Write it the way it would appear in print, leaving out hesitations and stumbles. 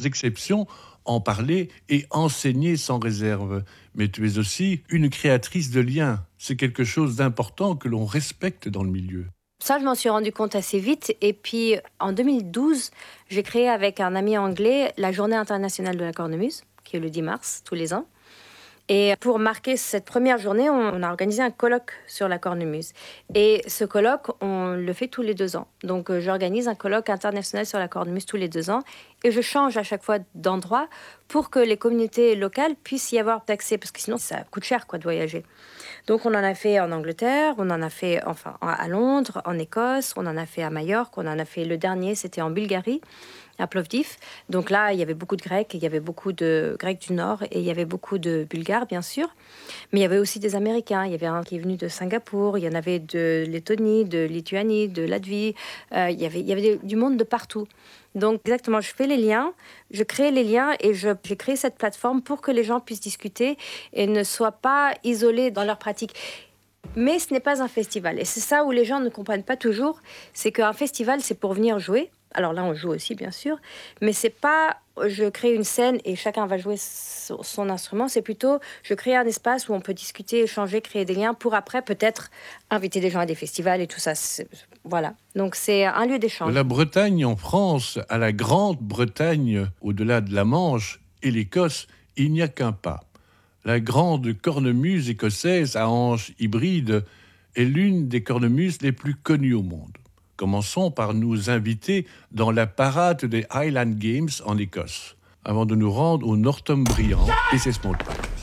exceptions, en parler et enseigner sans réserve. Mais tu es aussi une créatrice de liens. C'est quelque chose d'important que l'on respecte dans le milieu. Ça, je m'en suis rendu compte assez vite. Et puis, en 2012, j'ai créé avec un ami anglais la Journée internationale de la cornemuse, qui est le 10 mars, tous les ans. Et pour marquer cette première journée, on a organisé un colloque sur la cornemuse. Et ce colloque, on le fait tous les 2 ans. Donc, j'organise un colloque international sur la cornemuse tous les 2 ans. Et je change à chaque fois d'endroit pour que les communautés locales puissent y avoir accès. Parce que sinon, ça coûte cher de voyager. Donc, on en a fait en Angleterre, on en a fait à Londres, en Écosse, on en a fait à Majorque, on en a fait le dernier, c'était en Bulgarie, à Plovdiv. Donc là, il y avait beaucoup de Grecs, il y avait beaucoup de Grecs du Nord et il y avait beaucoup de Bulgares, bien sûr. Mais il y avait aussi des Américains. Il y avait un qui est venu de Singapour, il y en avait de Lettonie, de Lituanie, de Latvie. Il y avait du monde de partout. Donc exactement, je fais les liens, je crée les liens et j'ai créé cette plateforme pour que les gens puissent discuter et ne soient pas isolés dans leur pratique. Mais ce n'est pas un festival. Et c'est ça où les gens ne comprennent pas toujours, c'est qu'un festival, c'est pour venir jouer. Alors là, on joue aussi, bien sûr. Mais c'est pas, je crée une scène et chacun va jouer son instrument. C'est plutôt, je crée un espace où on peut discuter, échanger, créer des liens pour après, peut-être, inviter des gens à des festivals et tout ça. Voilà. Donc, c'est un lieu d'échange. De la Bretagne en France à la Grande-Bretagne, au-delà de la Manche et l'Écosse, il n'y a qu'un pas. La grande cornemuse écossaise à hanches hybrides est l'une des cornemuses les plus connues au monde. Commençons par nous inviter dans la parade des Highland Games en Écosse, avant de nous rendre au Northumbrian et ses small talk.